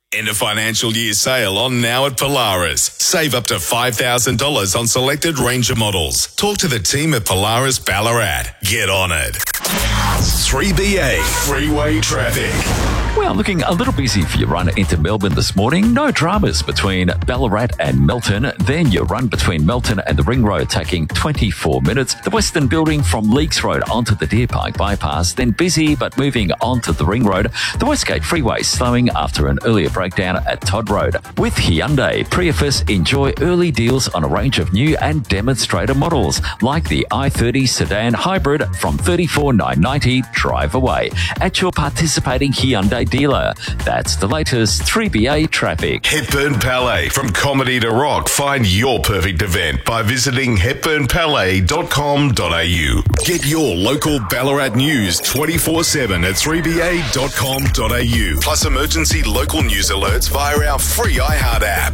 End of financial year sale on now at Polaris. Save up to $5,000 on selected Ranger models. Talk to the team at Polaris Ballarat. Get on it. 3BA Freeway Traffic. Well, looking a little busy for your run into Melbourne this morning. No dramas between Ballarat and Melton. Then your run between Melton and the Ring Road taking 24 minutes. The Western Building from Leakes Road onto the Deer Park bypass. Then busy but moving onto the Ring Road. The Westgate Freeway slowing after an earlier breakdown at Todd Road. With Hyundai, Prius enjoy early deals on a range of new and demonstrator models like the i30 Sedan Hybrid from $34,990 drive away at your participating Hyundai dealer. That's the latest 3BA traffic. Hepburn Palais. From comedy to rock, find your perfect event by visiting hepburnpalais.com.au. Get your local Ballarat news 24/7 at 3ba.com.au. Plus emergency local news alerts via our free iHeart app.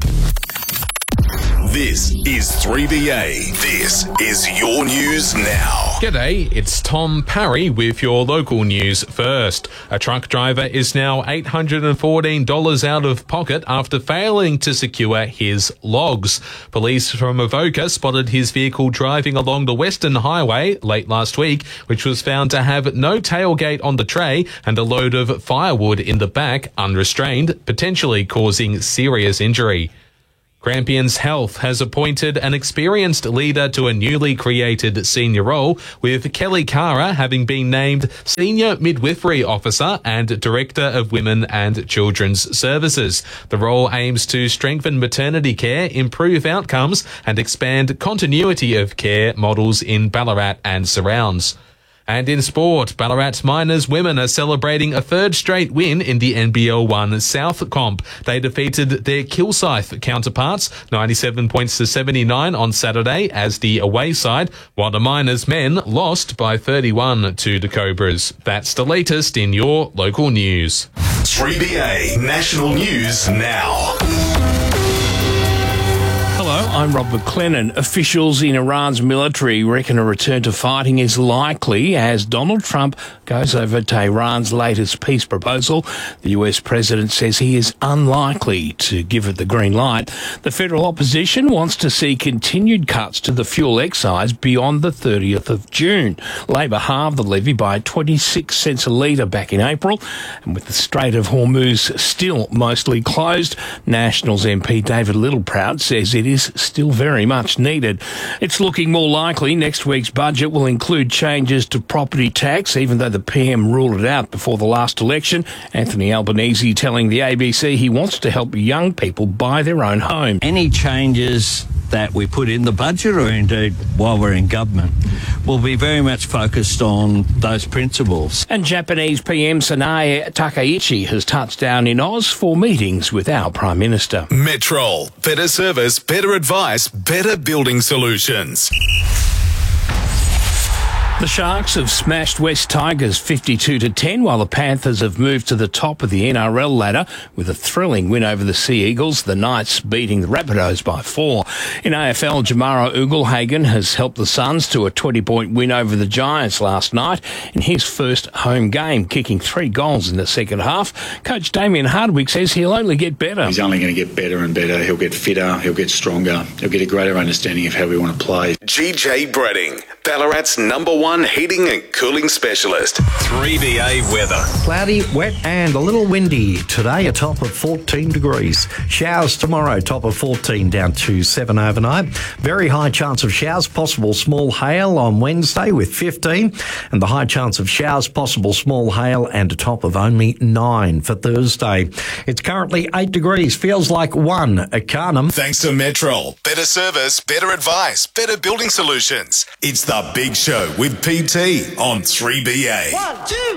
This is 3BA. This is your news now. G'day, it's Tom Parry with your local news first. A truck driver is now $814 out of pocket after failing to secure his logs. Police from Avoca spotted his vehicle driving along the Western Highway late last week, which was found to have no tailgate on the tray and a load of firewood in the back unrestrained, potentially causing serious injury. Grampians Health has appointed an experienced leader to a newly created senior role, with Kelly Cara having been named Senior Midwifery Officer and Director of Women and Children's Services. The role aims to strengthen maternity care, improve outcomes, and expand continuity of care models in Ballarat and surrounds. And in sport, Ballarat Miners women are celebrating a third straight win in the NBL 1 South Comp. They defeated their Kilsyth counterparts 97 points to 79 on Saturday as the away side, while the Miners men lost by 31 to the Cobras. That's the latest in your local news. 3BA National News Now. Hello, I'm Rob McLennan. Officials in Iran's military reckon a return to fighting is likely as Donald Trump goes over Tehran's latest peace proposal. The US president says he is unlikely to give it the green light. The federal opposition wants to see continued cuts to the fuel excise beyond the 30th of June. Labor halved the levy by 26 cents a litre back in April, and with the Strait of Hormuz still mostly closed, Nationals MP David Littleproud says it is still very much needed. It's looking more likely next week's budget will include changes to property tax, even though the PM ruled it out before the last election. Anthony Albanese telling the ABC he wants to help young people buy their own home. Any changes that we put in the budget, or indeed while we're in government, will be very much focused on those principles. And Japanese PM Sanae Takaichi has touched down in Oz for meetings with our Prime Minister. Metrol. Better service, better advice, better building solutions. The Sharks have smashed West Tigers 52-10, while the Panthers have moved to the top of the NRL ladder with a thrilling win over the Sea Eagles, the Knights beating the Rabbitohs by 4. In AFL, Jamara Ugelhagen has helped the Suns to a 20-point win over the Giants last night in his first home game, kicking 3 goals in the second half. Coach Damien Hardwick says he'll only get better. He's only going to get better and better. He'll get fitter, he'll get stronger, he'll get a greater understanding of how we want to play. GJ Bredding, Ballarat's #1 heating and cooling specialist. 3BA weather. Cloudy, wet and a little windy. Today a top of 14 degrees. Showers tomorrow, top of 14 down to 7 overnight. Very high chance of showers, possible small hail on Wednesday with 15. And the high chance of showers, possible small hail and a top of only 9 for Thursday. It's currently 8 degrees. Feels like 1 at Carnham. Thanks to Metrol. Better service, better advice, better building solutions. It's The Big Show with PT on 3BA. 1, 2.